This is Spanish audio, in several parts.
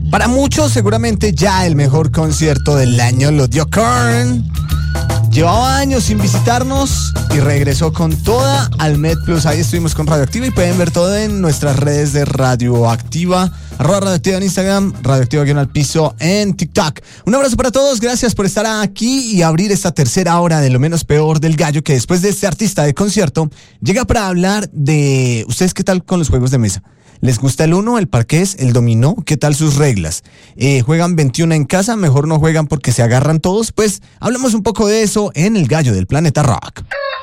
Para muchos, seguramente ya el mejor concierto del año lo dio Korn. Llevaba años sin visitarnos y regresó con toda al MedPlus. Ahí estuvimos con Radioactiva y pueden ver todo en nuestras redes de Radioactiva. @Radioactiva en Instagram, Radioactiva_al_piso en TikTok. Un abrazo para todos, gracias por estar aquí y abrir esta tercera hora de Lo Menos Peor del Gallo, que después de este artista de concierto llega para hablar de... ¿Ustedes qué tal con los juegos de mesa? ¿Les gusta el uno, el parqués, el dominó? ¿Qué tal sus reglas? ¿Juegan 21 en casa? ¿Mejor no juegan porque se agarran todos? Pues hablamos un poco de eso en El Gallo del Planeta Rock.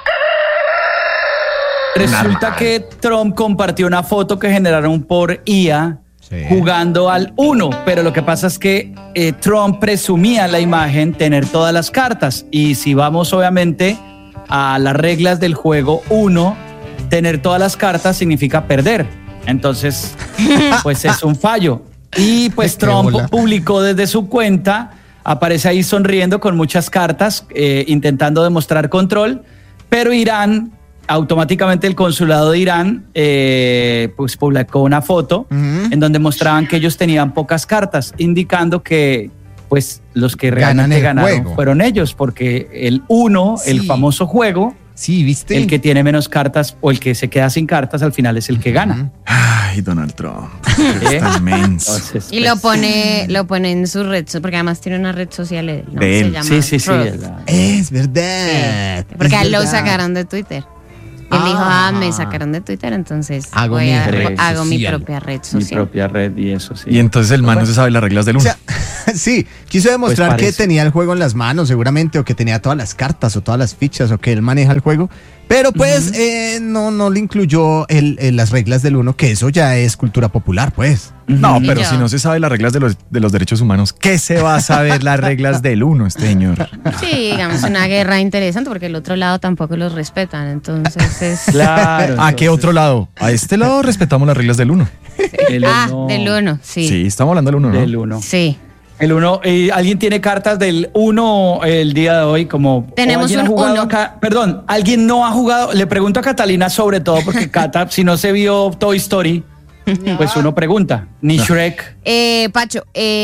Resulta que Trump compartió una foto que generaron por IA jugando al uno, pero lo que pasa es que Trump presumía en la imagen tener todas las cartas, y si vamos obviamente a las reglas del juego uno, tener todas las cartas significa perder. Entonces, pues es un fallo. Y pues Trump publicó desde su cuenta, aparece ahí sonriendo con muchas cartas, intentando demostrar control, pero Irán, automáticamente el consulado de Irán, pues publicó una foto en donde mostraban que ellos tenían pocas cartas, indicando que pues los que realmente ganaron fueron ellos, porque el uno, el famoso juego, sí, ¿viste? El que tiene menos cartas o el que se queda sin cartas al final es el que gana. Ay, Donald Trump. Está inmenso. Entonces, y pues, lo pone en su red, porque además tiene una red social, ¿no? De él. Se llama sí. Es verdad. Sí, porque es a él lo verdad. sacaron de Twitter. Él dijo, me sacaron de Twitter, entonces Hago mi mi propia red mi social. propia red y eso sí. Y entonces el man no se sabe las reglas del O uno. sea, sí, quiso demostrar Pues que parece. tenía el juego en las manos seguramente, o que tenía todas las cartas o todas las fichas, o que él maneja el juego, pero pues no le incluyó las reglas del uno, que eso ya es cultura popular, pues. No, pero Ya. si no se sabe las reglas de los derechos humanos, ¿qué se va a saber las reglas del uno, este señor? Sí, digamos, una guerra interesante, porque el otro lado tampoco los respetan, entonces es... Claro. ¿A qué otro lado? A este lado respetamos las reglas del uno. El uno, del uno, sí. Sí, estamos hablando del uno, ¿no? Del uno. Sí. El uno, ¿alguien tiene cartas del uno el día de hoy? Como, Tenemos ¿alguien un ha jugado uno. acá? Perdón, ¿alguien no ha jugado? Le pregunto a Catalina sobre todo, porque Cata, si no se vio Toy Story, pues uno pregunta. Ni Shrek. Pacho,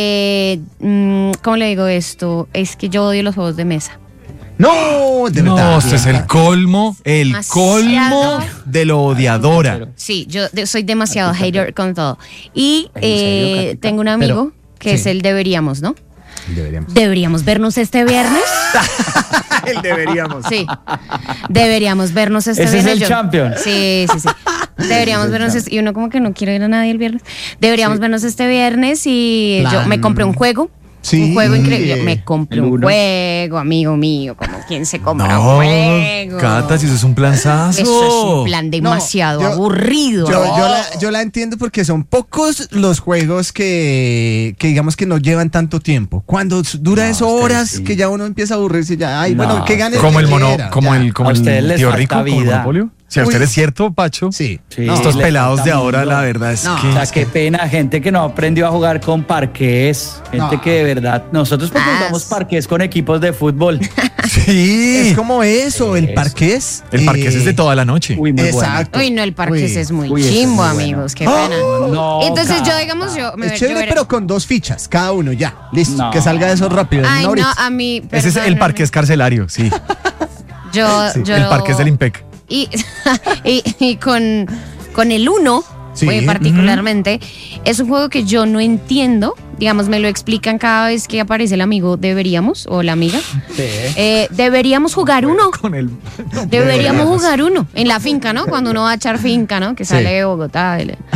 ¿cómo le digo esto? Es que yo odio los juegos de mesa. No, de No, verdad. este es el colmo Demasiado. de lo odiadora. Sí, yo soy demasiado hater con todo. Y ¿En serio, Catita? tengo un amigo que es sí. el deberíamos, ¿no? Deberíamos. ¿Deberíamos vernos este viernes? El deberíamos. Sí. Deberíamos vernos este Ese es viernes. el champion. Sí. Deberíamos vernos y uno como que no quiere ver a nadie el viernes. Deberíamos vernos este viernes y yo Plan. me compré un juego. Sí. Un juego increíble. Yo me compré El un uno. juego, amigo mío. Como quien se compra un No, juego. Cata, si eso es un planzazo. Eso es un plan demasiado aburrido. Yo la entiendo, porque son pocos los juegos que digamos que no llevan tanto tiempo. Cuando dura eso horas, sí. que ya uno empieza a aburrirse, ya, ay, No, bueno, que gane Como el que mono, quiera, como ya. el, como A ustedes el les tío falta rico, como el vida. monopolio. Si a Uy. usted es cierto, Pacho. Sí. Sí, Estos le pelados falta de ahora, mundo. la verdad es No. que. O sea, qué pena, gente que no aprendió a jugar con parqués, gente No. que de verdad, nosotros pues jugamos parqués con equipos de fútbol. Sí. Es como eso, el parqués. El parqués es de toda la noche. Uy, muy Exacto. Uy, no, el parqués Uy. es muy Uy, ese es chimbo, muy bueno. amigos. Qué pena. bueno. No, Entonces yo, Cata. digamos, Es chévere, pero con 2 fichas, cada uno, ya. Listo. No. Que salga eso rápido. en Ay, una no, horita. a mí. Ese es el perdóname. parqués carcelario, sí. Yo, El parqués del IMPEC. Y con el uno, Sí. particularmente, es un juego que yo no entiendo. Digamos, me lo explican cada vez que aparece el amigo deberíamos o la amiga. Deberíamos jugar uno. Con el. Deberíamos jugar uno en la finca, ¿no? Cuando uno va a echar finca, ¿no? Que sale de Bogotá.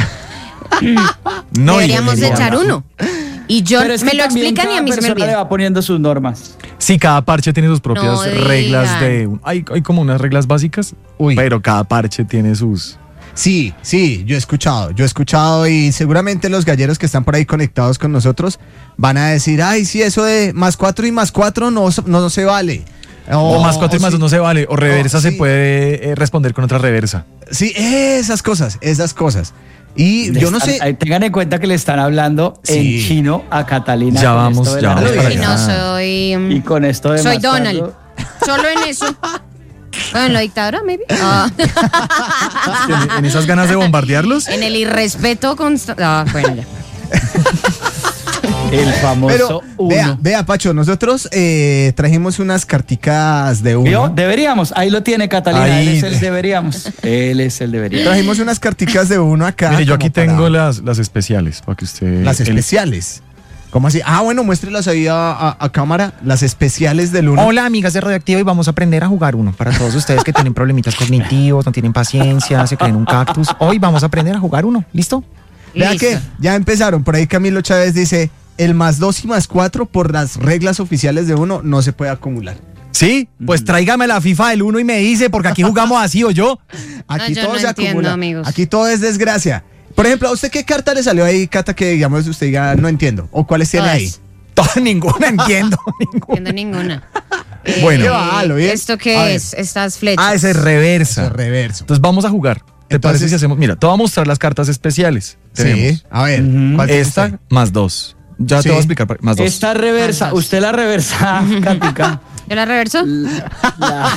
No, Deberíamos de echar uno. Y yo Pero es que me lo también explican y cada a mí se me persona le olvida. va poniendo sus normas. Sí, cada parche tiene sus propias No reglas digan. hay como unas reglas básicas, Uy. pero cada parche tiene sus. Sí, yo he escuchado y seguramente los galleros que están por ahí conectados con nosotros van a decir, ay, sí, eso de +4 y +4 no se vale. O +4 y +2 sí. no se vale, o reversa se sí. puede responder con otra reversa. Sí, esas cosas. Y yo no sé. Tengan en cuenta que le están hablando Sí. en chino a Catalina. Ya con vamos, esto de ya la vamos para regla. Y allá. no soy. Y con esto de Soy más Donald. cuatro- Solo en eso. Bueno, en la dictadura, maybe. Ah. En esas ganas de bombardearlos. En el irrespeto constante. Ah, bueno, ya. El famoso Pero uno. vea, Pacho, nosotros trajimos unas carticas de uno. ¿Vio? Deberíamos. Ahí lo tiene Catalina. Ahí. Él es el deberíamos. Él es el deberíamos. Trajimos unas carticas de uno acá. Mire, yo aquí como tengo para- las especiales para que usted... las especiales. ¿Cómo así? Ah, bueno, muéstrelas ahí a cámara. Las especiales del uno. Hola, amigas de Radioactiva, y vamos a aprender a jugar uno. Para todos ustedes que tienen problemitas cognitivos, no tienen paciencia, se creen un cactus. Hoy vamos a aprender a jugar uno. ¿Listo? Vea Listo. que ya empezaron. Por ahí Camilo Chávez dice: el +2 y +4 por las reglas oficiales de uno no se puede acumular. Sí, pues tráigame la FIFA del 1 y me dice, porque aquí jugamos así o yo. Aquí yo todo no se entiendo, acumula. amigos. Aquí todo es desgracia. Por ejemplo, ¿a usted qué carta le salió ahí, Cata, que digamos usted diga no entiendo? ¿O cuáles tiene Todas. ahí? Ninguna entiendo. No entiendo ninguna. Bueno. Qué va, ¿lo bien? ¿Esto A qué ver. es? Estas flechas. Ah, ese es reversa. Eso es reverso. Entonces vamos a jugar. ¿Te Entonces- parece si hacemos? Mira, te voy a mostrar las cartas especiales. Sí, Tenemos a ver. ¿cuál tiene esta usted? +2. Ya Sí. te voy a explicar. +2. Esta reversa. Tantas. Usted la reversa, Katica. ¿Yo la reverso? La-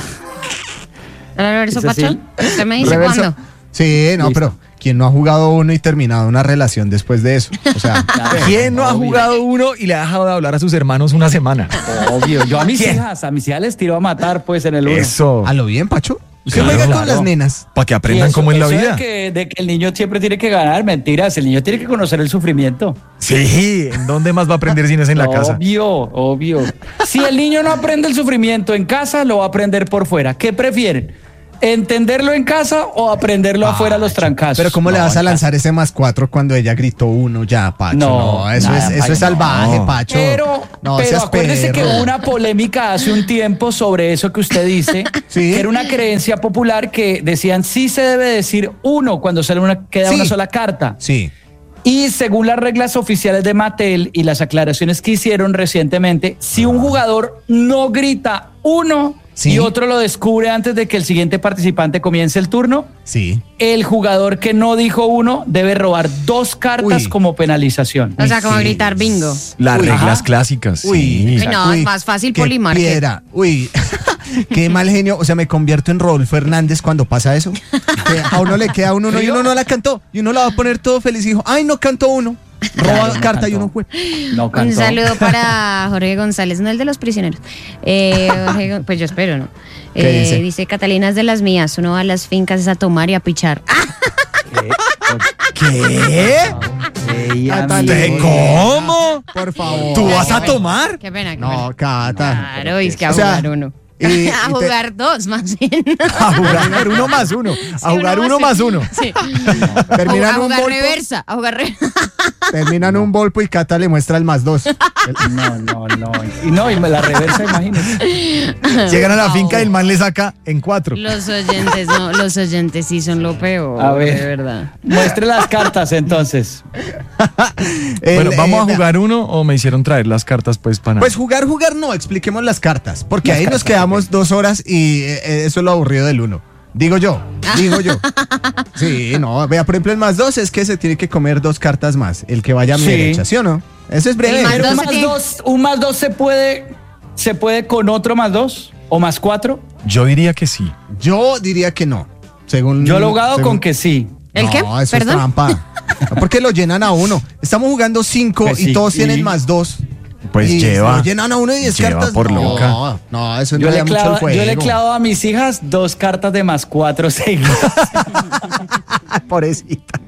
¿Yo la reverso, ¿Es así? Pacho? ¿Usted me dice Reverso. cuándo? Sí, no, Listo. pero ¿quién no ha jugado uno y terminado una relación después de eso? O sea, ¿Quién no ha Obvio. jugado uno y le ha dejado de hablar a sus hermanos una semana? Obvio. Yo a mis ¿Quién? hijas les tiro a matar, pues, en el uno. Eso. ¿a lo bien, Pacho? ¿Usted Claro, juega con claro. las nenas? Para que Y aprendan eso- cómo es la eso vida. de que el niño siempre tiene que ganar, mentiras. El niño tiene que conocer el sufrimiento. Sí, ¿en dónde más va a aprender si no es en la casa? Obvio, obvio. Si el niño no aprende el sufrimiento en casa, lo va a aprender por fuera. ¿Qué prefieren? ¿Entenderlo en casa o aprenderlo afuera a los trancazos? Pero ¿cómo le No, vas a en lanzar ese +4 cuando ella gritó uno ya, Pacho? No, eso nada, es Pacho, salvaje, no. Pacho. Pero no seas acuérdese que perro. hubo una polémica hace un tiempo sobre eso que usted dice, Sí. que era una creencia popular que decían sí se debe decir uno cuando sale queda Sí. una sola carta. Sí. Y según las reglas oficiales de Mattel y las aclaraciones que hicieron recientemente, si un jugador no grita uno Sí. y otro lo descubre antes de que el siguiente participante comience el turno, Sí. el jugador que no dijo uno debe robar 2 cartas Uy. como penalización. O sea, como Sí. gritar bingo. Las Uy, reglas ajá. clásicas. Uy. Sí. Uy, no, es más fácil qué Polimarket. piedra. Uy, qué mal genio. O sea, me convierto en Rodolfo Hernández cuando pasa eso. Que a uno le queda uno y uno no la cantó. Y uno la va a poner todo feliz y dijo, ay, no cantó uno. Roba Claro, no carta y cantó. uno fue. No Un cantó. saludo para Jorge González, no el de los prisioneros. Pues yo espero, ¿no? ¿Qué dice? Dice Catalina es de las mías, uno va a las fincas a tomar y a pichar. ¿Qué? Ey, Catalina. amigo. ¿Cómo? Por favor. ¿Tú vas a tomar? Qué pena, qué No, pena. Cata. Claro, es que a O sea, jugar uno. y A te- jugar 2 más bien. A jugar 1 más 1. A jugar 1 más 1. Sí. Terminan a un jugar volpo, reversa, a jugar terminan un volpo y Cata le muestra el +2. No. Y no, y me la reversa, imagínese. Llegan a la finca y el man le saca en 4. Los oyentes, no, los oyentes sí son lo peor, A ver. de verdad. Muestre las cartas entonces. Bueno, ¿vamos a jugar uno o me hicieron traer las cartas pues para nada? Pues jugar no, expliquemos las cartas, porque ahí nos quedamos 2 horas y eso es lo aburrido del uno. Digo yo. Sí, no, vea, por ejemplo, el +2 es que se tiene que comer 2 cartas más, el que vaya a mi Sí. derecha, ¿sí o no? Eso es breve. El más Pero dos un se más tiene- dos, un más dos se puede con otro +2 o +4. Yo diría que sí. Yo diría que no, según... Yo lo he jugado según- con que sí. ¿El no, qué? eso es ¿Perdón? trampa. No, porque lo llenan a uno. Estamos jugando 5 Pues y sí, todos y- tienen +2. Pues y lleva. Lo llenan a uno y 10 lleva cartas. por no, loca. No, eso no Yo le, da mucho el juego. yo le he clavado a mis hijas 2 cartas de +4 seguidas. Pobrecita.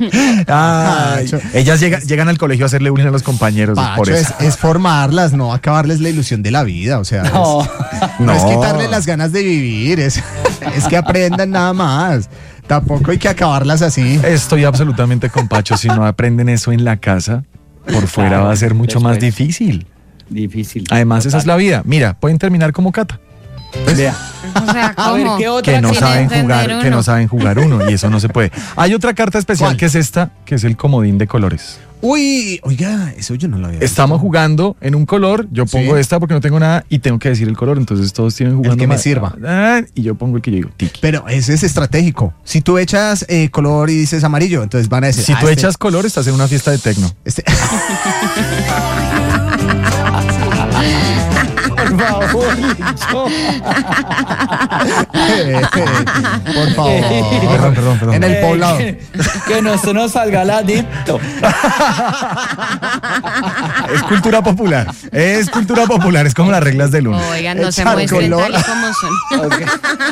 Ay, Pacho. ellas llegan al colegio a hacerle bullying a los compañeros. Pacho, por eso. es formarlas, no acabarles la ilusión de la vida. O sea, No. no es No. quitarles las ganas de vivir, es que aprendan nada más. Tampoco hay que acabarlas así. Estoy absolutamente con Pacho. Si no aprenden eso en la casa, por fuera Claro, va a ser mucho más después. difícil. Difícil. Además, esa es la vida. Mira, pueden terminar como Cata, Vea. O sea, A ver, ¿cómo? ¿qué otra que no sin saben entender jugar, que uno. no saben jugar uno, y eso no se puede. Hay otra carta especial ¿Cuál? que es esta, que es el comodín de colores. Uy, oiga, eso yo no lo había visto. Estamos jugando en un color, yo pongo Sí. esta porque no tengo nada y tengo que decir el color, entonces todos tienen jugando que me más. sirva. Y yo pongo el que yo digo, tiki. Pero ese es estratégico. Si tú echas color y dices amarillo, entonces van a decir. Si ah, tú este- echas color, estás en una fiesta de tecno. este- Por favor, Licho. Por favor. Perdón. En el poblado. Que no se nos salga la dicto. Es cultura popular. Es cultura popular. Es como las reglas del 1. Oigan, no se Echar muestren color. tal y como son. Ok.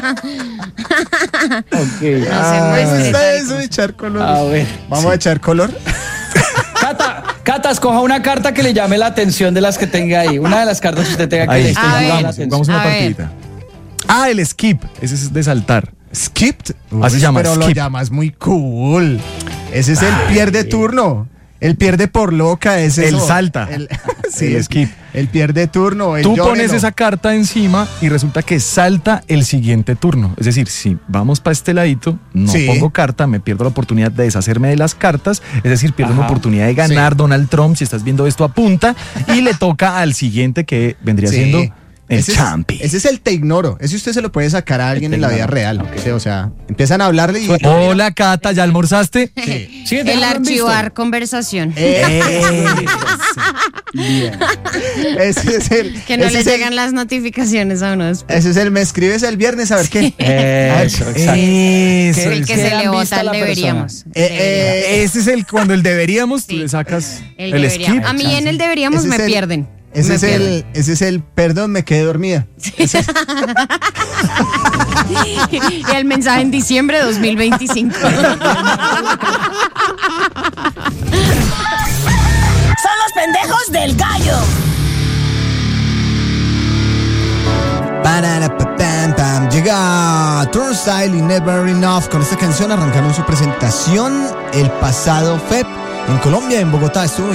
No se ¿Cómo muestren está tal y eso como de echar color? A ver. Vamos a echar color. Cata, escoja una carta que le llame la atención de las que tenga ahí. Una de las cartas que usted tenga que Ahí le esté A llamando la ver. atención. Vamos a una A ver. partidita. Ah, el skip. Ese es de saltar. Skipped. Así se llama, Pero lo skip. llamas muy cool. Ese es el pierde turno. El pierde por loca. Ese El es salta. Sí, El skip. El pierde turno. El Tú llórelo. pones esa carta encima y resulta que salta el siguiente turno. Es decir, si vamos para este ladito, no Sí. pongo carta, me pierdo la oportunidad de deshacerme de las cartas. Es decir, pierdo una Ajá. oportunidad de ganar. Donald Trump, si estás viendo esto, apunta. Y le toca al siguiente que vendría Sí. siendo el Ese champi. ese es el te ignoro. Ese usted se lo puede sacar a alguien te en la vida ignoro. real. Ok. Sí, o sea, empiezan a hablarle y... Hola, Cata, ¿ya almorzaste? Sí, El déjalo en visto. archivar conversación. Bien. Ese es el... Que no ese le es el- llegan las notificaciones a uno después. Ese es el me escribes el viernes a ver qué. Eso, exacto. Eso, El que que se han le visto vota a al la deberíamos. Ese es el cuando el deberíamos, tú Sí. le sacas El el deberíamos. skip. A mí en el deberíamos Ese me es el- pierden. Ese Me es pierden. el perdón, me quedé dormida. Y el mensaje en diciembre de 2025. Son los pendejos del gallo. Pam. Llega Turnstile y Never Enough. Con esta canción arrancaron su presentación el pasado FEP en Colombia, en Bogotá. Estuvo